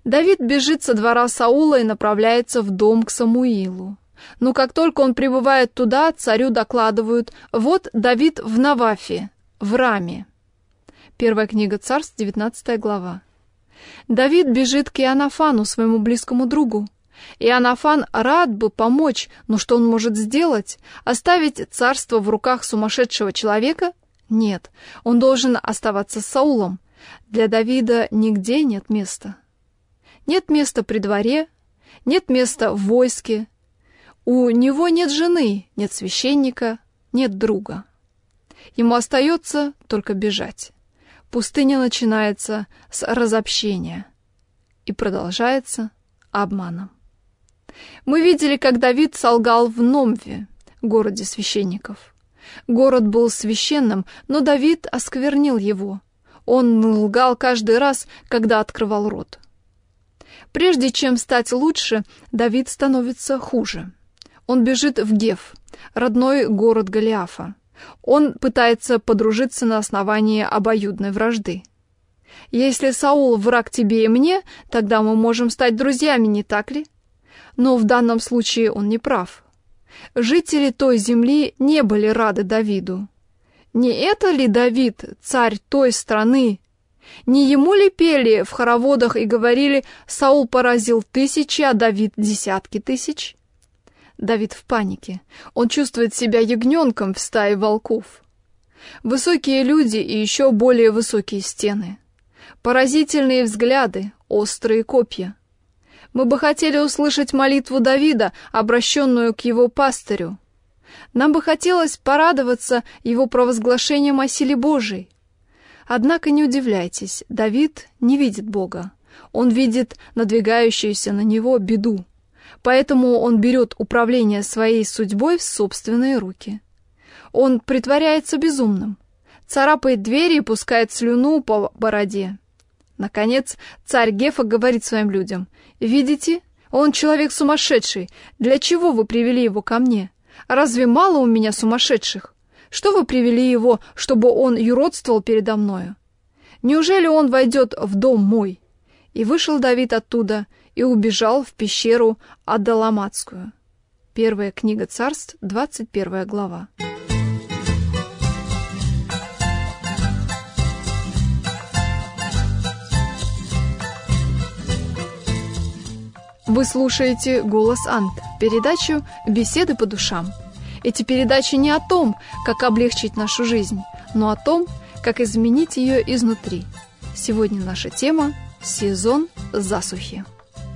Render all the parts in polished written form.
Давид бежит со двора Саула и направляется в дом к Самуилу. Но как только он прибывает туда, царю докладывают: вот Давид в Навафе, в Раме. Первая книга Царств, 19 глава. Давид бежит к Иоаннафану, своему близкому другу. Иоаннафан рад бы помочь, но что он может сделать? Оставить царство в руках сумасшедшего человека? Нет, он должен оставаться с Саулом. Для Давида нигде нет места. Нет места при дворе, нет места в войске. У него нет жены, нет священника, нет друга. Ему остается только бежать. Пустыня начинается с разобщения и продолжается обманом. Мы видели, как Давид солгал в Номве, городе священников. Город был священным, но Давид осквернил его. Он лгал каждый раз, когда открывал рот. Прежде чем стать лучше, Давид становится хуже. Он бежит в Геф, родной город Голиафа. Он пытается подружиться на основании обоюдной вражды. Если Саул враг тебе и мне, тогда мы можем стать друзьями, не так ли? Но в данном случае он не прав. Жители той земли не были рады Давиду. Не это ли Давид, царь той страны? Не ему ли пели в хороводах и говорили: «Саул поразил тысячи, а Давид десятки тысяч»? Давид в панике. Он чувствует себя ягненком в стае волков. Высокие люди и еще более высокие стены. Поразительные взгляды, острые копья. Мы бы хотели услышать молитву Давида, обращенную к его пастырю. Нам бы хотелось порадоваться его провозглашением о силе Божией. Однако не удивляйтесь, Давид не видит Бога. Он видит надвигающуюся на него беду. Поэтому он берет управление своей судьбой в собственные руки. Он притворяется безумным, царапает двери и пускает слюну по бороде. Наконец, царь Гефа говорит своим людям: «Видите, он человек сумасшедший. Для чего вы привели его ко мне? Разве мало у меня сумасшедших? Что вы привели его, чтобы он юродствовал передо мною? Неужели он войдет в дом мой?» И вышел Давид оттуда и убежал в пещеру Адалламатскую. Первая книга Царств, 21 глава. Вы слушаете «Голос Ант», передачу «Беседы по душам». Эти передачи не о том, как облегчить нашу жизнь, но о том, как изменить ее изнутри. Сегодня наша тема – сезон засухи.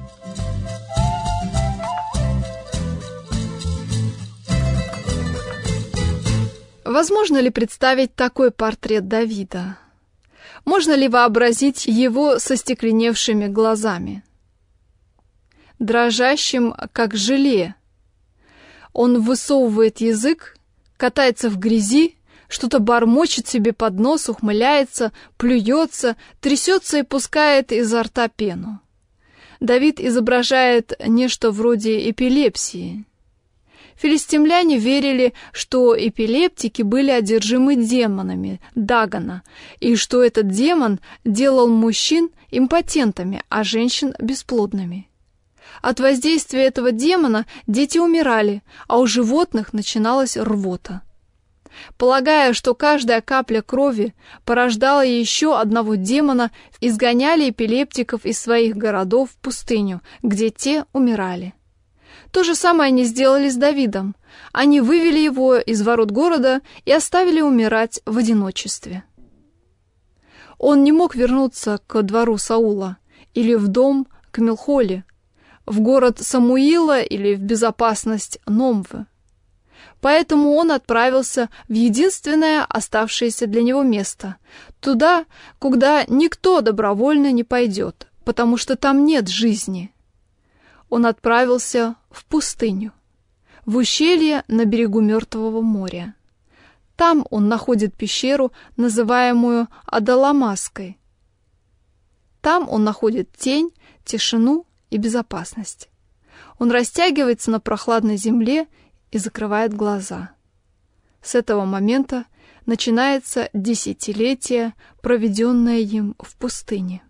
Возможно ли представить такой портрет Давида? Можно ли вообразить его со стекленевшими глазами? Дрожащим, как желе. Он высовывает язык, катается в грязи, что-то бормочет себе под нос, ухмыляется, плюется, трясется и пускает изо рта пену. Давид изображает нечто вроде эпилепсии. Филистимляне верили, что эпилептики были одержимы демонами Дагона, и что этот демон делал мужчин импотентами, а женщин бесплодными. От воздействия этого демона дети умирали, а у животных начиналась рвота. Полагая, что каждая капля крови порождала еще одного демона, изгоняли эпилептиков из своих городов в пустыню, где те умирали. То же самое они сделали с Давидом. Они вывели его из ворот города и оставили умирать в одиночестве. Он не мог вернуться к двору Саула или в дом к Мелхоле, в город Самуила или в безопасность Номвы. Поэтому он отправился в единственное оставшееся для него место, туда, куда никто добровольно не пойдет, потому что там нет жизни. Он отправился в пустыню, в ущелье на берегу Мертвого моря. Там он находит пещеру, называемую Адалламасской. Там он находит тень, тишину и безопасность. Он растягивается на прохладной земле и закрывает глаза. С этого момента начинается десятилетие, проведенное им в пустыне.